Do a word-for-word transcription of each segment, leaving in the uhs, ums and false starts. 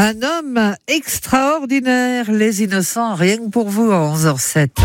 Un homme extraordinaire, les innocents, rien que pour vous à onze heures zéro sept.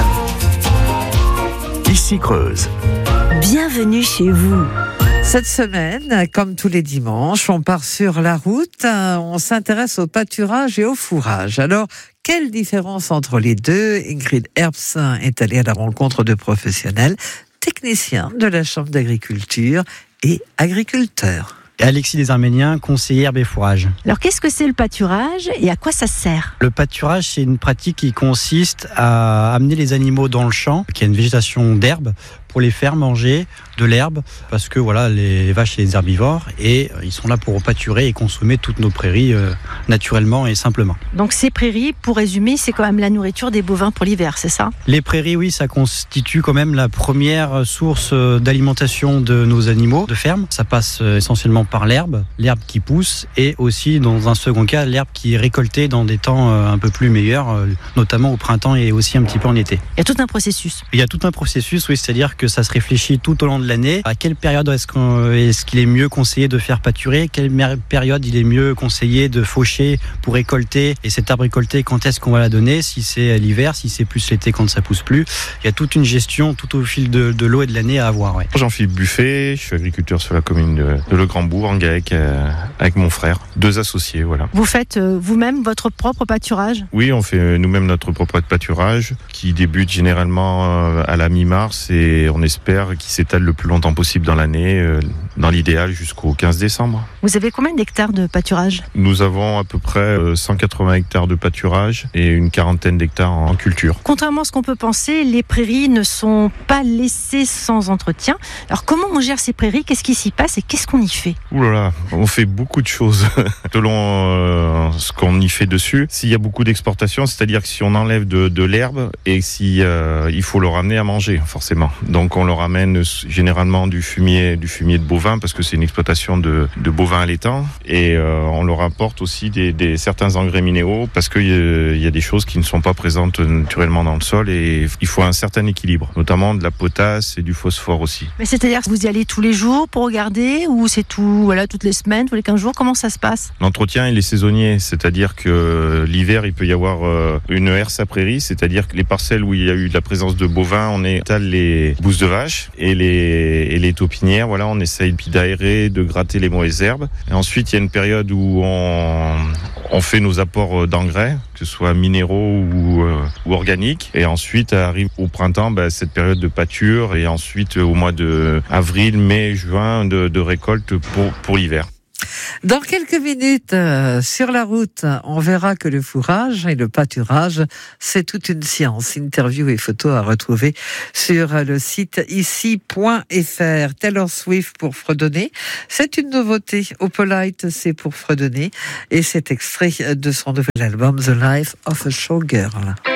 Ici Creuse. Bienvenue chez vous. Cette semaine, comme tous les dimanches, on part sur la route, on s'intéresse au pâturage et au fourrage. Alors, quelle différence entre les deux? Ingrid Herbst est allée à la rencontre de professionnels, techniciens de la Chambre d'agriculture et agriculteurs. Alexis Desarméniens, conseiller herbe et fourrage. Alors qu'est-ce que c'est le pâturage et à quoi ça sert? Le pâturage, c'est une pratique qui consiste à amener les animaux dans le champ, qui a une végétation d'herbe, pour les faire manger de l'herbe, parce que voilà, les vaches et les herbivores, et ils sont là pour pâturer et consommer toutes nos prairies euh, naturellement et simplement. Donc ces prairies, pour résumer, c'est quand même la nourriture des bovins pour l'hiver, c'est ça? Les prairies, oui, ça constitue quand même la première source d'alimentation de nos animaux de ferme. Ça passe essentiellement par l'herbe, l'herbe qui pousse, et aussi dans un second cas, l'herbe qui est récoltée dans des temps un peu plus meilleurs, notamment au printemps et aussi un petit peu en été. Il y a tout un processus. Il y a tout un processus, oui, c'est-à-dire que ça se réfléchit tout au long de l'année. À quelle période est-ce, qu'on, est-ce qu'il est mieux conseillé de faire pâturer? Quelle période il est mieux conseillé de faucher pour récolter? Et cet arbre récolté, quand est-ce qu'on va la donner? Si c'est l'hiver, si c'est plus l'été quand ça pousse plus. Il y a toute une gestion tout au fil de, de l'eau et de l'année à avoir. Ouais. Jean-Philippe Buffet, je suis agriculteur sur la commune de, de Le Grand-Bourg, en Gaec, euh, avec mon frère. Deux associés, voilà. Vous faites euh, vous-même votre propre pâturage? Oui, on fait nous-mêmes notre propre pâturage qui débute généralement euh, à la mi-mars et on espère qu'il s'étale le plus longtemps possible dans l'année, euh, dans l'idéal jusqu'au quinze décembre. Vous avez combien d'hectares de pâturage? Nous avons à peu près euh, cent quatre-vingts hectares de pâturage et une quarantaine d'hectares en culture. Contrairement à ce qu'on peut penser, les prairies ne sont pas laissées sans entretien. Alors comment on gère ces prairies? Qu'est-ce qui s'y passe et qu'est-ce qu'on y fait? Ouh là là, on fait beaucoup de choses selon euh, ce qu'on y fait dessus. S'il y a beaucoup d'exportation, c'est-à-dire que si on enlève de, de l'herbe et si euh, il faut le ramener à manger, forcément. Donc on leur ramène généralement du fumier, du fumier de bovin parce que c'est une exploitation de, de bovins allaitants et euh, on leur apporte aussi des, des certains engrais minéraux parce qu'il y, y a des choses qui ne sont pas présentes naturellement dans le sol et il faut un certain équilibre, notamment de la potasse et du phosphore aussi. Mais c'est-à-dire que vous y allez tous les jours pour regarder ou c'est tout, voilà, toutes les semaines, tous les quinze jours? Comment ça se passe? L'entretien il est saisonnier, c'est-à-dire que l'hiver il peut y avoir euh, une herse à prairie, c'est-à-dire que les parcelles où il y a eu de la présence de bovins, on étale les bousses de vache et les, et les taupinières, voilà, on essaye d'aérer, de gratter les mauvaises herbes. Et ensuite, il y a une période où on, on fait nos apports d'engrais, que ce soit minéraux ou, euh, ou organiques. Et ensuite, arrive au printemps, bah, cette période de pâture et ensuite au mois de avril, mai, juin, de, de récolte pour, pour l'hiver. Dans quelques minutes, euh, sur la route, on verra que le fourrage et le pâturage, c'est toute une science. Interview et photos à retrouver sur le site ici point f r. Taylor Swift pour Fredonner. C'est une nouveauté. Opalite, c'est pour Fredonner. Et c'est extrait de son nouvel album, The Life of a Showgirl.